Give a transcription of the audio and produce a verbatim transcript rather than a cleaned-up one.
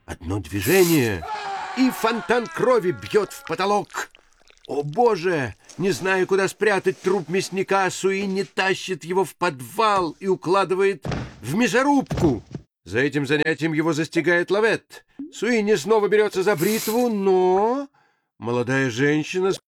Одно движение, и фонтан крови бьет в потолок. О, Боже! Не зная, куда спрятать труп мясника, Суини тащит его в подвал и укладывает в мясорубку. За этим занятием его застигает Лавет. Суини снова берется за бритву, но молодая женщина